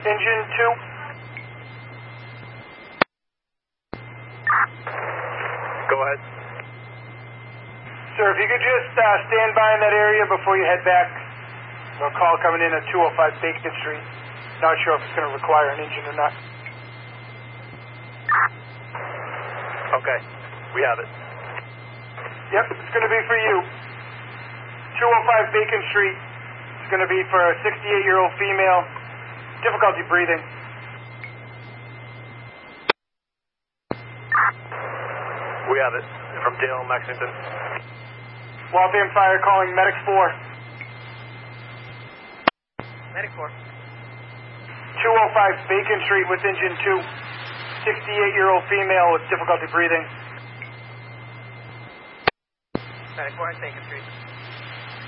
Engine 2. Go ahead. Sir, if you could just stand by in that area before you head back. A call coming in at 205 Bacon Street. Not sure if it's going to require an engine or not. Okay, we have it. Yep, it's going to be for you. 205 Bacon Street. It's going to be for a 68-year-old female. Difficulty breathing. We have it. From Dale, Lexington. Waltham Fire calling Medic 4. Medic 4. 205 Bacon Street with engine 2. 68-year-old female with difficulty breathing. Medic 4 on Bacon Street.